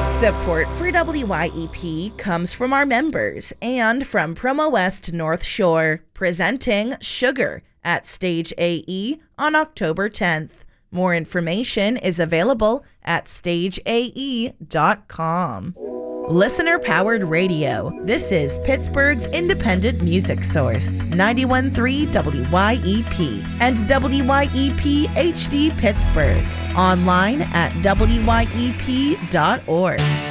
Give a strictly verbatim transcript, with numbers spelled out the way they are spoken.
Support for W Y E P comes from our members and from Promo West North Shore, presenting Sugar at Stage A E on October tenth. More information is available at stage a e dot com. Listener-powered radio. This is Pittsburgh's independent music source, ninety-one point three W Y E P and W Y E P H D Pittsburgh. Online at W Y E P dot org.